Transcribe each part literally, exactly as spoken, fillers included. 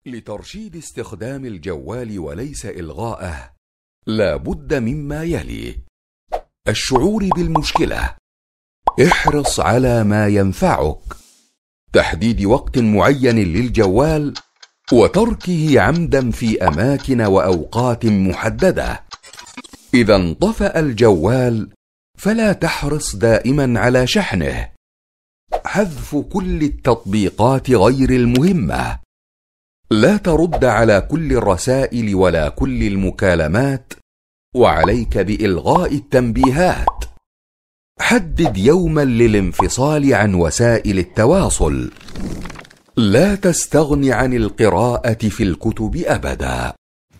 لترشيد استخدام الجوال وليس إلغاءه لا بد مما يلي: الشعور بالمشكلة، احرص على ما ينفعك، تحديد وقت معين للجوال وتركه عمدا في أماكن وأوقات محددة. إذا انطفأ الجوال فلا تحرص دائما على شحنه، حذف كل التطبيقات غير المهمة، لا ترد على كل الرسائل ولا كل المكالمات، وعليك بإلغاء التنبيهات. حدد يوما للانفصال عن وسائل التواصل، لا تستغن عن القراءة في الكتب أبدا.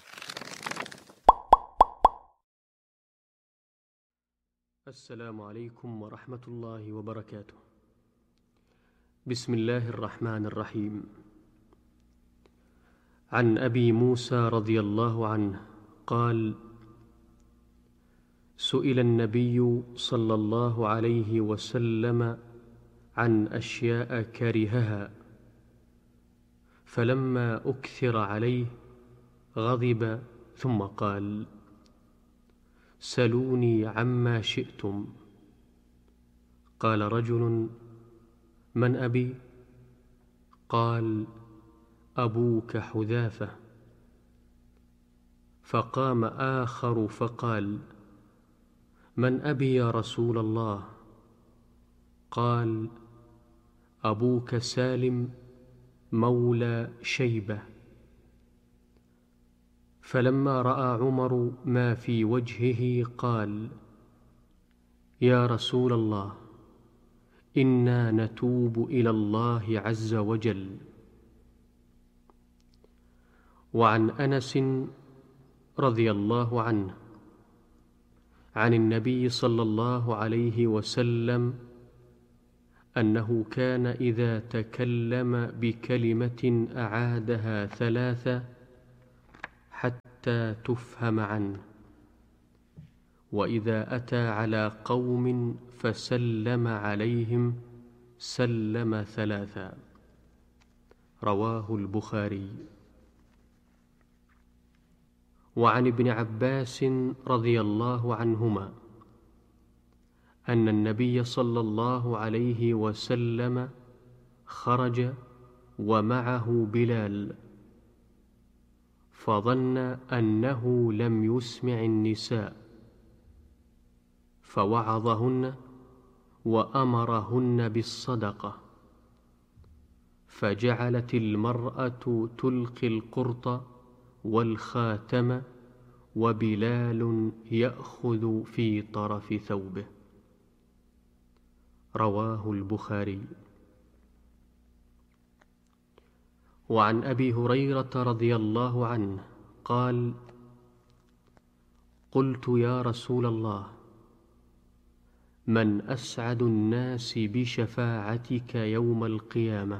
السلام عليكم ورحمة الله وبركاته. بسم الله الرحمن الرحيم. عن أبي موسى رضي الله عنه قال: سئل النبي صلى الله عليه وسلم عن أشياء كرهها، فلما أكثر عليه غضب ثم قال: سلوني عما شئتم. قال رجل: من أبي؟ قال: أبوك حذافة. فقام آخر فقال: من أبي يا رسول الله؟ قال: أبوك سالم مولى شيبة. فلما رأى عمر ما في وجهه قال: يا رسول الله، إنا نتوب إلى الله عز وجل. وعن أنس رضي الله عنه عن النبي صلى الله عليه وسلم أنه كان إذا تكلم بكلمة أعادها ثلاثة حتى تفهم عنه، وإذا أتى على قوم فسلم عليهم سلم ثلاثا. رواه البخاري. وعن ابن عباس رضي الله عنهما أن النبي صلى الله عليه وسلم خرج ومعه بلال، فظن أنه لم يسمع النساء فوعظهن وأمرهن بالصدقة، فجعلت المرأة تلقي القرط والخاتم وبلال يأخذ في طرف ثوبه. رواه البخاري. وعن أبي هريرة رضي الله عنه قال: قلت يا رسول الله، من أسعد الناس بشفاعتك يوم القيامة؟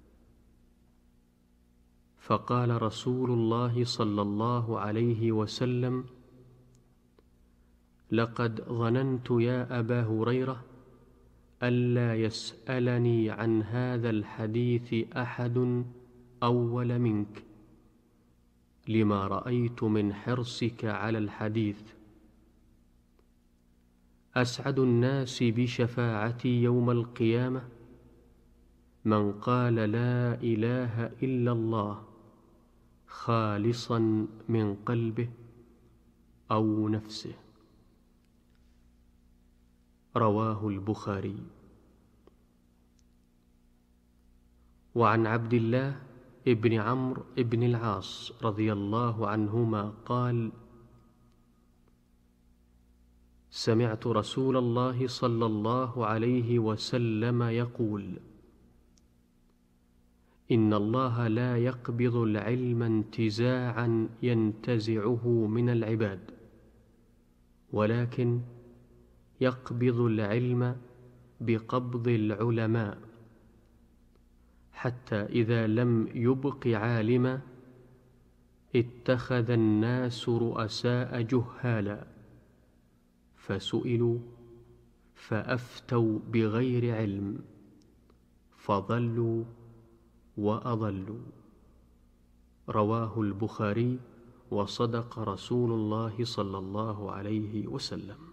فقال رسول الله صلى الله عليه وسلم: لقد ظننت يا أبا هريرة ألا يسألني عن هذا الحديث أحد أول منك، لما رأيت من حرصك على الحديث. أسعد الناس بشفاعتي يوم القيامة من قال لا إله إلا الله خالصا من قلبه أو نفسه. رواه البخاري. وعن عبد الله ابن عمرو ابن العاص رضي الله عنهما قال: سمعت رسول الله صلى الله عليه وسلم يقول: إن الله لا يقبض العلم انتزاعا ينتزعه من العباد، ولكن يقبض العلم بقبض العلماء، حتى إذا لم يبق عالما اتخذ الناس رؤساء جهالا، فسئلوا فأفتوا بغير علم فضلوا وأضلوا. رواه البخاري وصدق رسول الله صلى الله عليه وسلم.